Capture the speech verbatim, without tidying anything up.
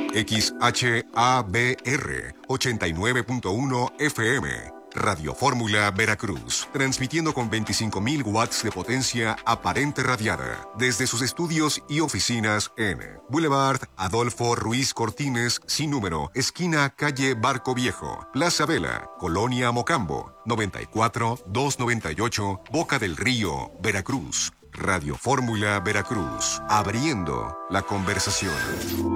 X H A B R ochenta y nueve punto uno F M. Radio Fórmula Veracruz, transmitiendo con veinticinco mil watts de potencia aparente radiada desde sus estudios y oficinas en Boulevard Adolfo Ruiz Cortines, sin número, esquina calle Barco Viejo, Plaza Vela, Colonia Mocambo, noventa y cuatro, doscientos noventa y ocho, Boca del Río, Veracruz. Radio Fórmula Veracruz, abriendo la conversación.